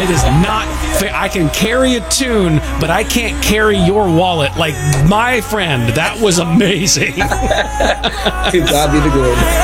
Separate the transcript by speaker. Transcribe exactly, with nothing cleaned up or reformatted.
Speaker 1: It is not fair. I can carry a tune, but I can't carry your wallet. Like, my friend, that was amazing.
Speaker 2: To God be the glory.